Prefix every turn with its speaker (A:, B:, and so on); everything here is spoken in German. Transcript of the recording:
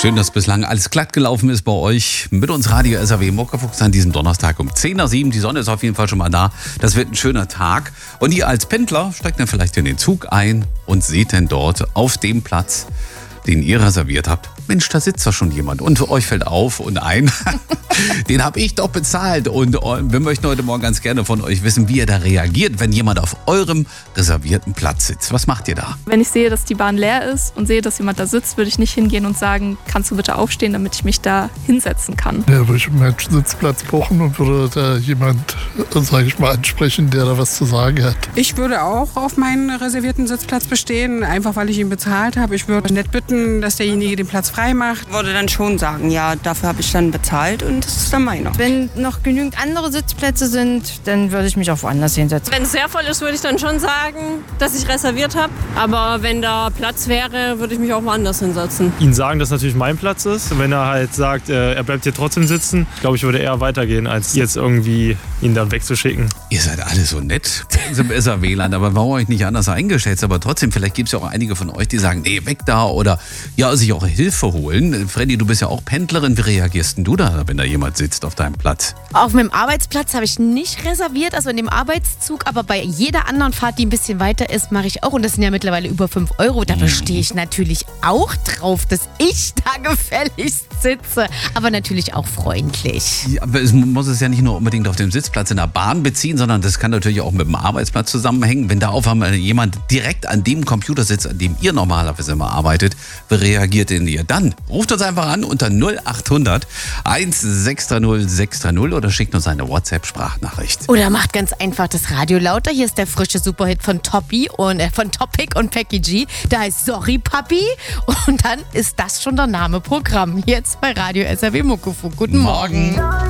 A: Schön, dass bislang alles glatt gelaufen ist bei euch. Mit uns Radio SAW Muckefuchs an diesem Donnerstag um 10:07 Uhr. Die Sonne ist auf jeden Fall schon mal da. Das wird ein schöner Tag. Und ihr als Pendler steigt dann vielleicht in den Zug ein und seht dann dort auf dem Platz, den ihr reserviert habt, Mensch, da sitzt doch schon jemand. Und euch fällt auf und ein, den habe ich doch bezahlt. Und wir möchten heute Morgen ganz gerne von euch wissen, wie ihr da reagiert, wenn jemand auf eurem reservierten Platz sitzt. Was macht ihr da?
B: Wenn ich sehe, dass die Bahn leer ist und sehe, dass jemand da sitzt, würde ich nicht hingehen und sagen, kannst du bitte aufstehen, damit ich mich da hinsetzen kann.
C: Ja, würde ich meinen Sitzplatz buchen und würde da jemand, sage ich mal, ansprechen, der da was zu sagen hat.
D: Ich würde auch auf meinen reservierten Sitzplatz bestehen, einfach weil ich ihn bezahlt habe. Ich würde nett bitten, dass derjenige den Platz frei macht.
E: Ich würde dann schon sagen, ja, dafür habe ich dann bezahlt und das ist dann meiner.
F: Wenn noch genügend andere Sitzplätze sind, dann würde ich mich auch woanders hinsetzen.
G: Wenn es sehr voll ist, würde ich dann schon sagen, dass ich reserviert habe. Aber wenn da Platz wäre, würde ich mich auch woanders hinsetzen.
H: Ihn sagen, dass natürlich mein Platz ist. Wenn er halt sagt, er bleibt hier trotzdem sitzen, glaube ich, würde eher weitergehen, als jetzt irgendwie ihn dann wegzuschicken.
A: Ihr seid alle so nett im SAW-Land, aber warum euch nicht anders eingeschätzt? Aber trotzdem, vielleicht gibt es ja auch einige von euch, die sagen, nee, weg da oder ja, sich auch Hilfe holen. Freddy, du bist ja auch Pendlerin. Wie reagierst denn du da, wenn da jemand sitzt auf deinem Platz?
I: Auf meinem Arbeitsplatz habe ich nicht reserviert, also in dem Arbeitszug, aber bei jeder anderen Fahrt, die ein bisschen weiter ist, mache ich auch. Und das sind ja mittlerweile über 5 €. Da bestehe ich natürlich auch drauf, dass ich da gefälligst sitze, aber natürlich auch freundlich.
A: Ja, aber es muss es ja nicht nur unbedingt auf dem Sitzplatz in der Bahn beziehen, sondern das kann natürlich auch mit dem Arbeitsplatz zusammenhängen. Wenn da auf einmal jemand direkt an dem Computer sitzt, an dem ihr normalerweise immer arbeitet, wie reagiert denn ihr dann? Ruft uns einfach an unter 0800 1630 630 oder schickt uns eine WhatsApp-Sprachnachricht.
I: Oder macht ganz einfach das Radio lauter. Hier ist der frische Superhit von Topic und Peggy G. Da heißt Sorry Papi und dann ist das schon der Name Programm. Jetzt bei Radio SAW Muckefuchs. Guten Morgen.